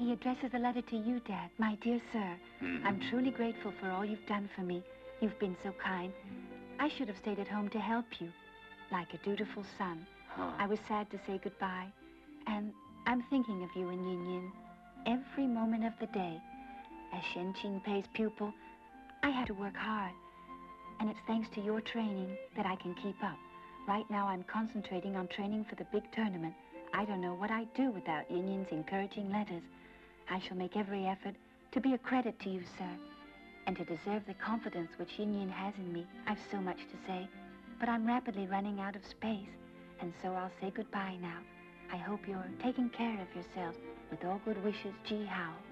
he addresses a letter to you, Dad. My dear sir, I'm truly grateful for all you've done for me. You've been so kind. I should have stayed at home to help you, like a dutiful son. I was sad to say goodbye, and I'm thinking of you and Yin Yin every moment of the day. As Shen Qingpei's pupil, I have to work hard, and it's thanks to your training that I can keep up. Right now, I'm concentrating on training for the big tournament. I don't know what I'd do without Yin Yin's encouraging letters. I shall make every effort to be a credit to you, sir, and to deserve the confidence which Yin Yin has in me. I've so much to say, but I'm rapidly running out of space, and so I'll say goodbye now. I hope you're taking care of yourselves. With all good wishes, Ji Hao.